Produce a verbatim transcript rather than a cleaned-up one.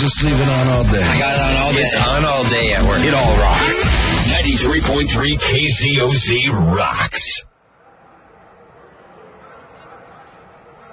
just leave it on all day? I got it on all day. It's on all day at work. It all rocks. ninety-three point three K Z O Z rocks.